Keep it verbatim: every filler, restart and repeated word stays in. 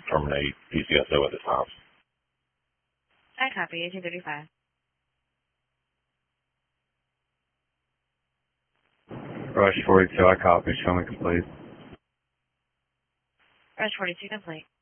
terminate P C S O at this time. I copy, eighteen thirty-five. Rush forty-two, I copy. Show me complete. Rush forty-two complete.